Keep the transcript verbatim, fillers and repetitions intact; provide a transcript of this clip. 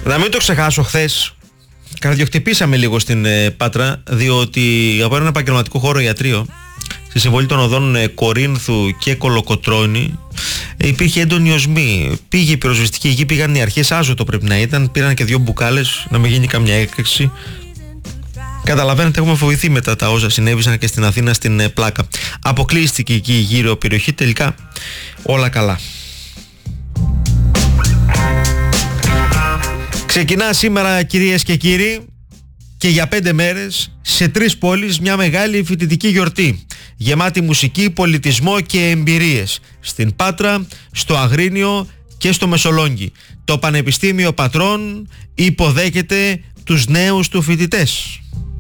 Να μην το ξεχάσω, χθες καρδιοχτυπήσαμε λίγο στην ε, Πάτρα, διότι από ένα επαγγελματικό χώρο ιατρείο, στη συμβολή των οδών ε, Κορίνθου και Κολοκοτρώνη, ε, υπήρχε έντονη οσμή. Πήγε η πυροσβεστική γη, πήγαν οι αρχές, άζωτο πρέπει να ήταν, πήραν και δύο μπουκάλες να μην γίνει καμιά έκρηξη. Καταλαβαίνετε, έχουμε φοβηθεί μετά τα όσα συνέβησαν και στην Αθήνα στην ε, Πλάκα. Αποκλείστηκε εκεί γύρω περιοχή, τελικά όλα καλά. Ξεκινά σήμερα, κυρίες και κύριοι, και για πέντε μέρες σε τρεις πόλεις μια μεγάλη φοιτητική γιορτή, γεμάτη μουσική, πολιτισμό και εμπειρίες, στην Πάτρα, στο Αγρίνιο και στο Μεσολόγγι. Το Πανεπιστήμιο Πατρών υποδέχεται τους νέους του φοιτητές.